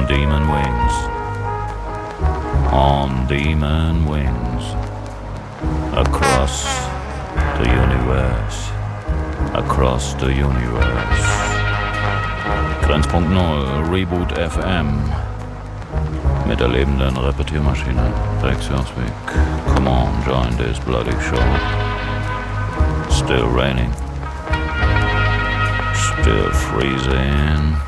on demon wings, on demon wings, across the universe, across the universe. Grenzpunkt Null, Reboot FM, mit der lebenden Repetiermaschine, Rex Joswick. Come on, join this bloody show. Still raining, still freezing.